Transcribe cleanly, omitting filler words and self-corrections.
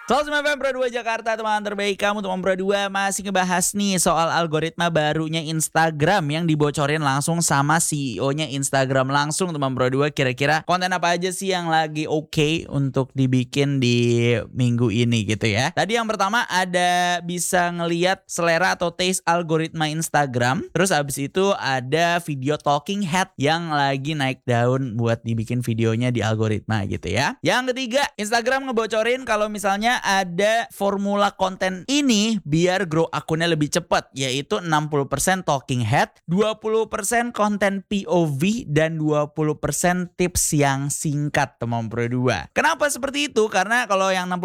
109 FM Pro 2 Jakarta, teman terbaik kamu. Teman Pro 2 masih ngebahas nih soal algoritma barunya Instagram yang dibocorin langsung sama CEO-nya Instagram langsung, teman Pro 2. Kira-kira konten apa aja sih yang lagi oke untuk dibikin di minggu ini gitu ya. Tadi yang pertama ada bisa ngeliat selera atau taste algoritma Instagram. Terus abis itu ada video talking head yang lagi naik daun buat dibikin videonya di algoritma gitu ya. Yang ketiga, Instagram ngebocorin kalau misalnya ada formula konten ini biar grow akunnya lebih cepat, yaitu 60% talking head, 20% konten POV, dan 20% tips yang singkat, teman Pro 2. Kenapa seperti itu? Karena kalau yang